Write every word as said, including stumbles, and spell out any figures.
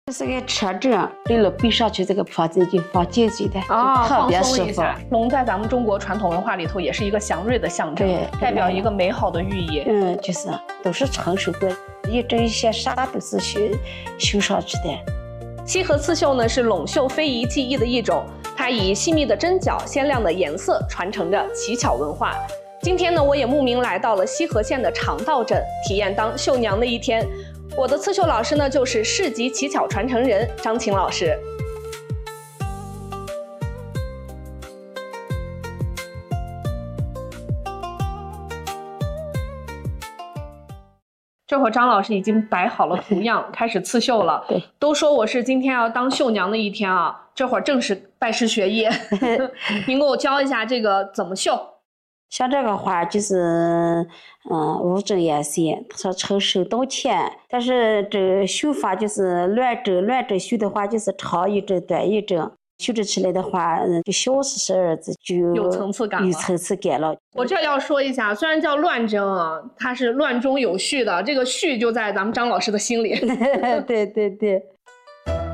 这是个车枕，对了，背上去这个脖子就放紧紧的， 啊， 特别舒服。 龙在咱们中国传统文化里头也是一个祥瑞的象征， 对， 代表一个美好的寓意。 嗯，就是都是成熟过，一这些纱都是绣绣上去的。 西河刺绣呢是陇绣非遗技艺的一种，它以细密的针脚、鲜亮的颜色传承着奇巧文化。今天呢，我也慕名来到了西河县的长道镇，体验当绣娘的一天。我的刺绣老师呢，就是市级奇巧传承人张琴老师。这会儿张老师已经摆好了图样，开始刺绣了。 对， 都说我是今天要当绣娘的一天啊，这会儿正是拜师学艺。您给我教一下这个怎么绣？ 像这个花就是，嗯，五种颜色，它成手动前，但是这绣法就是乱针，乱针绣的话就是长一针，短一针。绣制起来的话，嗯，就小似十二字，就有层次感了。 有层次感了。 我这要说一下，虽然叫乱针啊，它是乱中有序的，这个序就在咱们张老师的心里。 对对对。